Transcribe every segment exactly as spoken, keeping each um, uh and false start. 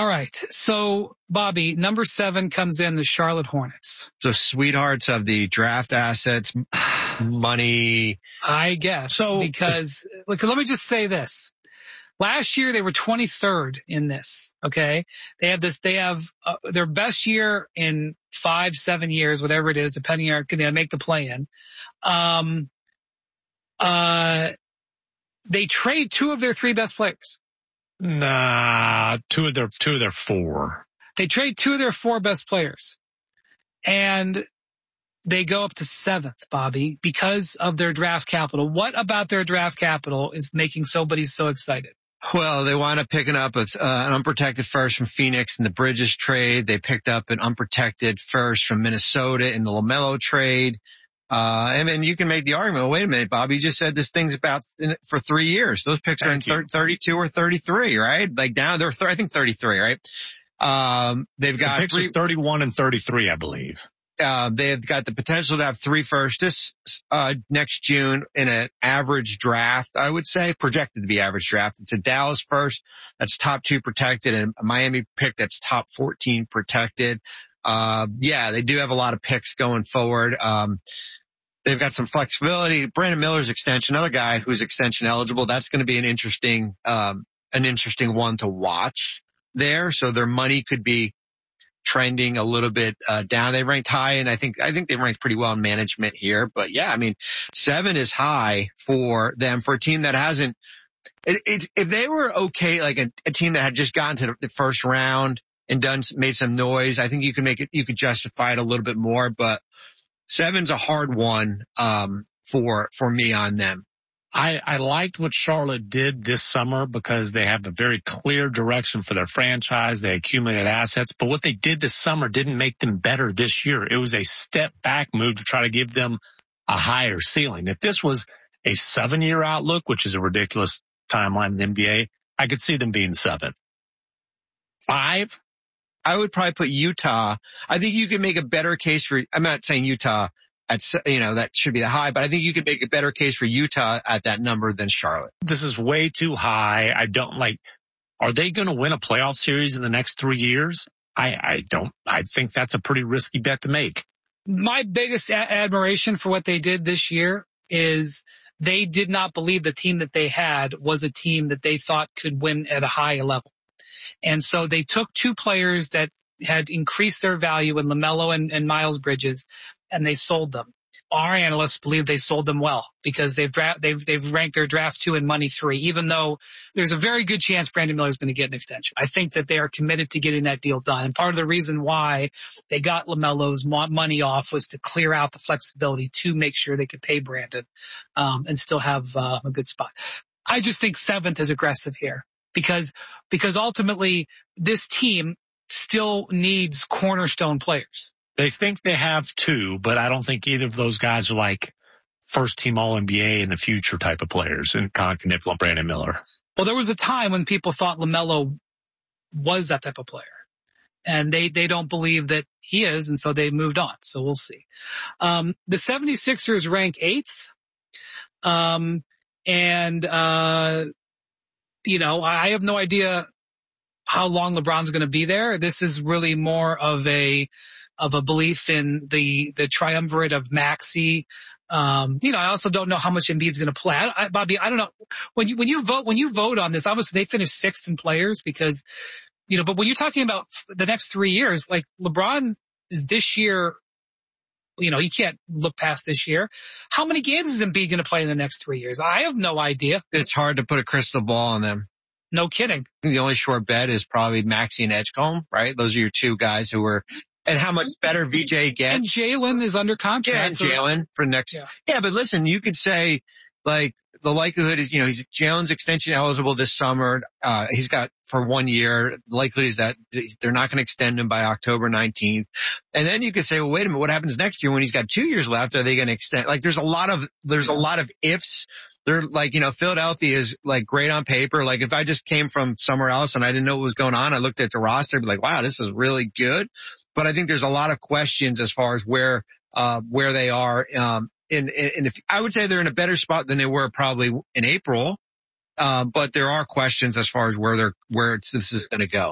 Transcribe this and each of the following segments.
All right. So, Bobby, number seven comes in the Charlotte Hornets. So sweethearts of the draft assets, money. I guess. So, because, look, let me just say this. Last year, they were twenty-third in this. Okay. They have this, they have uh, their best year in five, seven years, whatever it is, depending on, can they make the play in. Um, uh, they trade two of their three best players. Nah, two of their, two of their four. They trade two of their four best players. And they go up to seventh, Bobby, because of their draft capital. What about their draft capital is making somebody so excited? Well, they wound up picking up a, uh, an unprotected first from Phoenix in the Bridges trade. They picked up an unprotected first from Minnesota in the LaMelo trade. Uh, and then you can make the argument, well, wait a minute, Bobby, you just said this thing's about in, for three years. Those picks Thank are in thir- thirty-two or thirty-three, right? Like down, they're, th- I think thirty-three, right? Um, they've got the picks three, are thirty-one and thirty-three, I believe. Uh, they have got the potential to have three firsts this, uh, next June in an average draft, I would say, projected to be average draft. It's a Dallas first that's top two protected and a Miami pick that's top fourteen protected. Uh, yeah, they do have a lot of picks going forward. Um, they've got some flexibility. Brandon Miller's extension, another guy who's extension eligible. That's going to be an interesting, um, an interesting one to watch there. So their money could be trending a little bit, uh, down. They ranked high and I think, I think they ranked pretty well in management here, but yeah, I mean, seven is high for them for a team that hasn't, it, it, if they were okay, like a, a team that had just gotten to the first round and done, made some noise, I think you could make it, you could justify it a little bit more, but seven's a hard one, um, for, for me on them. I, I liked what Charlotte did this summer because they have a very clear direction for their franchise. They accumulated assets, but what they did this summer didn't make them better this year. It was a step back move to try to give them a higher ceiling. If this was a seven year outlook, which is a ridiculous timeline in the N B A, I could see them being seven. Five? I would probably put Utah. I think you could make a better case for, I'm not saying Utah at, you know, that should be the high, but I think you could make a better case for Utah at that number than Charlotte. This is way too high. I don't like, are they going to win a playoff series in the next three years? I, I don't, I think that's a pretty risky bet to make. My biggest a- admiration for what they did this year is they did not believe the team that they had was a team that they thought could win at a high level. And so they took two players that had increased their value in LaMelo and, and Miles Bridges, and they sold them. Our analysts believe they sold them well because they've dra- they've they've ranked their draft two and money three, even though there's a very good chance Brandon Miller is going to get an extension. I think that they are committed to getting that deal done. And part of the reason why they got LaMelo's money off was to clear out the flexibility to make sure they could pay Brandon um, and still have uh, a good spot. I just think seventh is aggressive here because because ultimately this team still needs cornerstone players. They think they have two, but I don't think either of those guys are like first team All N B A in the future type of players in Knipple and Brandon Miller. Well, there was a time when people thought LaMelo was that type of player. And they, they don't believe that he is, and so they moved on. So we'll see. Um, the seventy-sixers rank eighth. Um, and, uh, you know, I have no idea how long LeBron's going to be there. This is really more of a, of a belief in the, the triumvirate of Maxey. Um, you know, I also don't know how much Embiid's going to play. I, I, Bobby, I don't know. When you, when you vote, when you vote on this, obviously they finished sixth in players because, you know, but when you're talking about the next three years, like LeBron is this year, you know, you can't look past this year. How many games is Embiid going to play in the next three years? I have no idea. It's hard to put a crystal ball on them. No kidding. The only short bet is probably Maxey and Edgecombe, right? Those are your two guys who were, and how much better V J gets. And Jalen is under contract. Yeah, and Jalen for next. Yeah. yeah, but listen, you could say like the likelihood is, you know, he's Jalen's extension eligible this summer. Uh, he's got for one year. The likelihood is that they're not going to extend him by October nineteenth. And then you could say, well, wait a minute, what happens next year when he's got two years left? Are they going to extend? Like there's a lot of, there's a lot of ifs. They're like, you know, Philadelphia is like great on paper. Like if I just came from somewhere else and I didn't know what was going on, I looked at the roster and be like, wow, this is really good. But I think there's a lot of questions as far as where, uh, where they are. Um, in, in the, I would say they're in a better spot than they were probably in April. Um, but there are questions as far as where they're, where it's, this is going to go.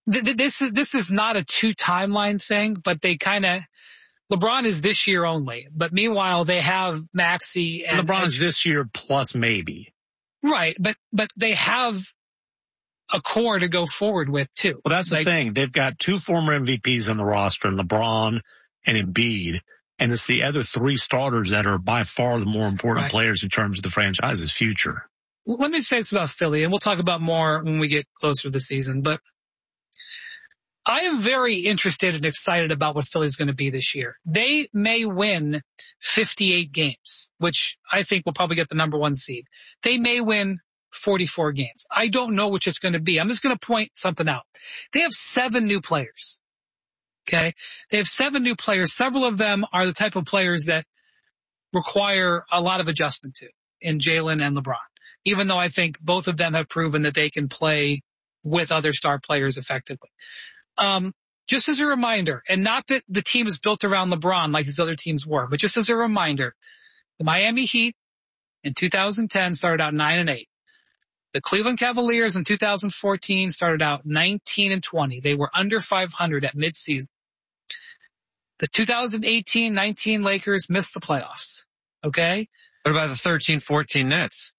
th- this is, this is not a two timeline thing, but they kind of, LeBron is this year only, but meanwhile they have Maxey and LeBron's this year plus maybe. Right. But, but they have a core to go forward with too. Well, that's like, the thing. They've got two former M V Ps on the roster, LeBron and Embiid. And it's the other three starters that are by far the more important right. players in terms of the franchise's future. Let me say this about Philly, and we'll talk about more when we get closer to the season, but I am very interested and excited about what Philly's going to be this year. They may win fifty-eight games, which I think will probably get the number one seed. They may win forty-four games. I don't know which it's going to be. I'm just going to point something out. They have seven new players. Okay. They have seven new players. Several of them are the type of players that require a lot of adjustment to in Jalen and LeBron, even though I think both of them have proven that they can play with other star players effectively. Um, just as a reminder, and not that the team is built around LeBron like these other teams were, but just as a reminder, the Miami Heat in two thousand ten started out nine and eight. The Cleveland Cavaliers in two thousand fourteen started out nineteen and twenty. They were under five hundred at midseason. The two thousand eighteen nineteen Lakers missed the playoffs. Okay. What about the thirteen fourteen Nets?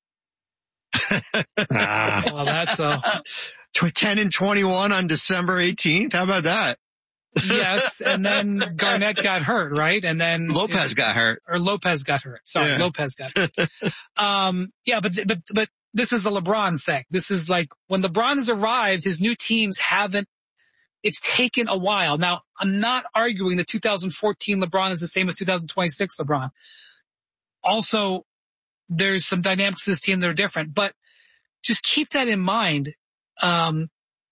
ah. Well, that's a ten and twenty-one on December eighteenth. How about that? Yes. And then Garnett got hurt, right? And then Lopez it, got hurt. Or Lopez got hurt. Sorry, yeah. Lopez got hurt. um, yeah, but, but, but this is a LeBron thing. This is like when LeBron has arrived, his new teams haven't, it's taken a while. Now, I'm not arguing that two thousand fourteen LeBron is the same as two thousand twenty-six LeBron. Also, there's some dynamics to this team that are different, but just keep that in mind, um,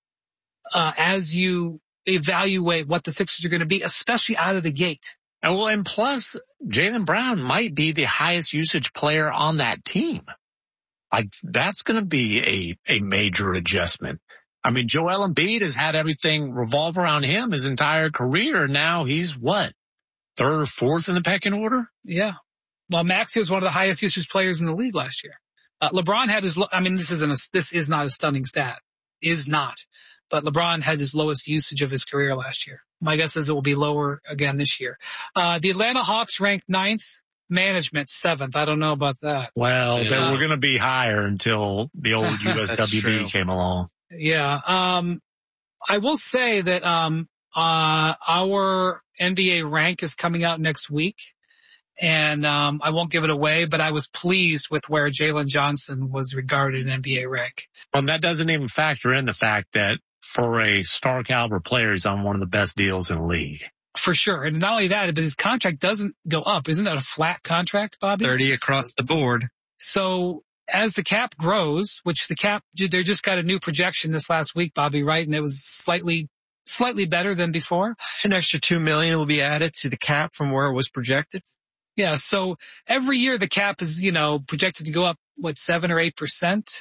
uh, as you evaluate what the Sixers are going to be, especially out of the gate. And well, and plus Jaylen Brown might be the highest usage player on that team. Like that's going to be a, a major adjustment. I mean, Joel Embiid has had everything revolve around him his entire career. Now he's what? Third or fourth in the pecking order? Yeah. Well, Maxey was one of the highest usage players in the league last year. Uh, LeBron had his, I mean, this isn't a, this is not a stunning stat. Is not. But LeBron had his lowest usage of his career last year. My guess is it will be lower again this year. Uh, the Atlanta Hawks ranked ninth, management seventh. I don't know about that. Well, yeah. They were going to be higher until the old U S W B came along. Yeah. Um, I will say that, um, uh, our N B A rank is coming out next week. And, um, I won't give it away, but I was pleased with where Jalen Johnson was regarded in N B A rank. Well, that doesn't even factor in the fact that for a star caliber player, he's on one of the best deals in the league. For sure. And not only that, but his contract doesn't go up. Isn't that a flat contract, Bobby? thirty across the board. So as the cap grows, which the cap, they just got a new projection this last week, Bobby, right? And it was slightly, slightly better than before. An extra two million will be added to the cap from where it was projected. Yeah. So every year the cap is, you know, projected to go up, what, seven or eight percent.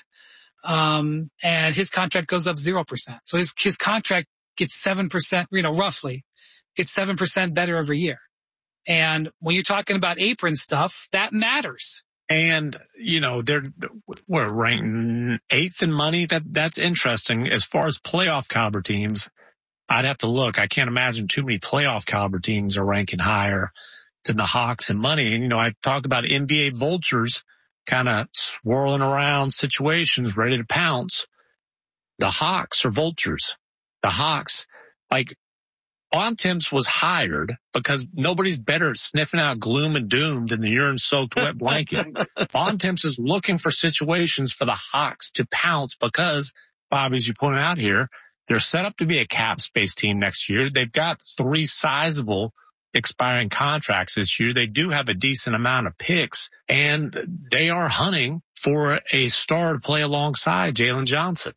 Um, and his contract goes up zero percent. So his, his contract gets seven percent, you know, roughly gets seven percent better every year. And when you're talking about apron stuff, that matters. And, you know, they're, we're ranked eighth in money. That, that's interesting. As far as playoff caliber teams, I'd have to look. I can't imagine too many playoff caliber teams are ranking higher than the Hawks in money. And, you know, I talk about N B A vultures kind of swirling around situations, ready to pounce. The Hawks are vultures. The Hawks, like, Bontemps was hired because nobody's better at sniffing out gloom and doom than the urine-soaked wet blanket. Bontemps is looking for situations for the Hawks to pounce because, Bobby, as you pointed out here, they're set up to be a cap space team next year. They've got three sizable expiring contracts this year. They do have a decent amount of picks, and they are hunting for a star to play alongside Jalen Johnson.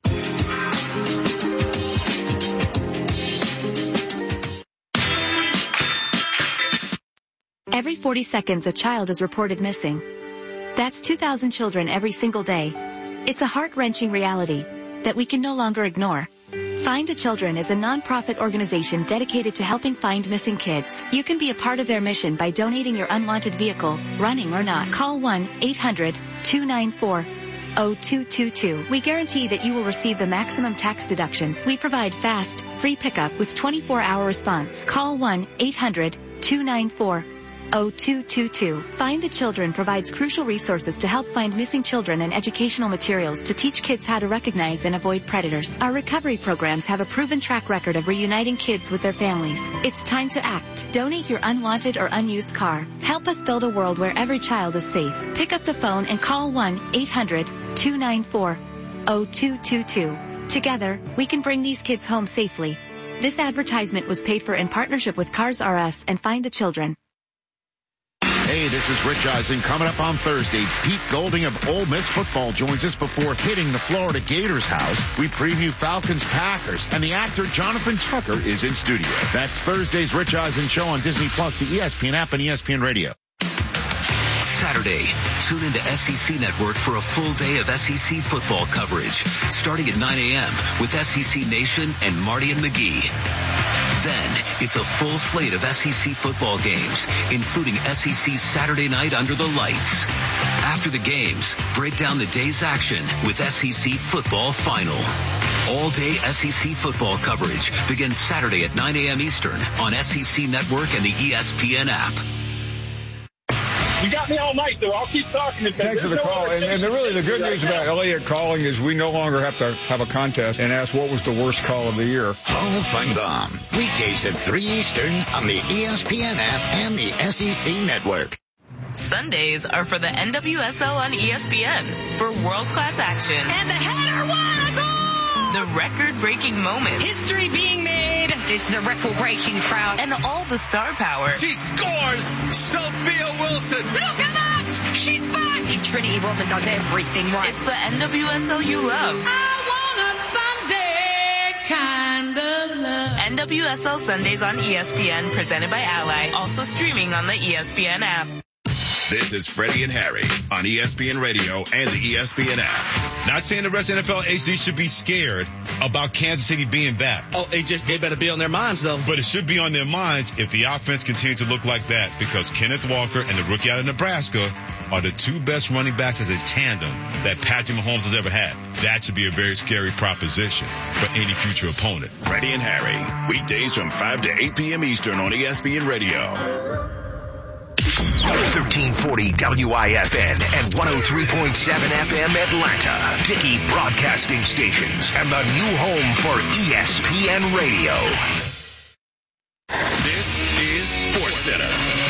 Every forty seconds, a child is reported missing. That's two thousand children every single day. It's a heart-wrenching reality that we can no longer ignore. Find the Children is a non-profit organization dedicated to helping find missing kids. You can be a part of their mission by donating your unwanted vehicle, running or not. Call one eight hundred two nine four oh two two two. We guarantee that you will receive the maximum tax deduction. We provide fast, free pickup with twenty-four hour response. Call one eight hundred two nine four oh two two two. Find the Children provides crucial resources to help find missing children and educational materials to teach kids how to recognize and avoid predators. Our recovery programs have a proven track record of reuniting kids with their families. It's time to act. Donate your unwanted or unused car. Help us build a world where every child is safe. Pick up the phone and call one eight hundred two nine four oh two two two. Together, we can bring these kids home safely. This advertisement was paid for in partnership with Cars R Us and Find the Children. Hey, this is Rich Eisen. Coming up on Thursday, Pete Golding of Ole Miss football joins us before hitting the Florida Gators house. We preview Falcons Packers, and the actor Jonathan Tucker is in studio. That's Thursday's Rich Eisen Show on Disney Plus, the E S P N app, and E S P N Radio. Saturday, tune into S E C Network for a full day of S E C football coverage, starting at nine a.m. with S E C Nation and Marty and McGee. Then, it's a full slate of S E C football games, including S E C Saturday Night Under the Lights. After the games, break down the day's action with S E C Football Final. All-day S E C football coverage begins Saturday at nine a.m. Eastern on S E C Network and the E S P N app. You got me all night, so I'll keep talking. Thanks for the no call. And, and the, really, the good news about Elliott calling is we no longer have to have a contest and ask what was the worst call of the year. Hall of Fun weekdays at three Eastern on the E S P N app and the S E C Network. Sundays are for the N W S L on E S P N for world-class action. And the header won a goal! The record-breaking moments. History being made. It's the record-breaking crowd. And all the star power. She scores! Sophia Wilson! Look at that! She's back! Trinity Rodman does everything right. It's the N W S L you love. I want a Sunday kind of love. N W S L Sundays on E S P N, presented by Ally. Also streaming on the E S P N app. This is Freddie and Harry on E S P N Radio and the E S P N app. Not saying the rest of N F L H D should be scared about Kansas City being back. Oh, they just they better be on their minds, though. But it should be on their minds if the offense continues to look like that, because Kenneth Walker and the rookie out of Nebraska are the two best running backs as a tandem that Patrick Mahomes has ever had. That should be a very scary proposition for any future opponent. Freddie and Harry, weekdays from five to eight p.m. Eastern on E S P N Radio. thirteen forty W I F N and one oh three point seven F M Atlanta. Dickey Broadcasting Stations and the new home for E S P N Radio. This is SportsCenter.